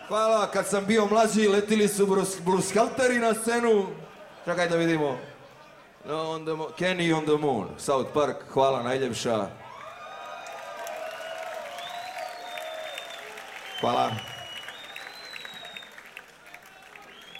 Hvala, kad sam bio mlađi letili su Brushalteri na scenu. Čekaj da vidimo. Kenny on the Moon, South Park, hvala najljepša. Hvala.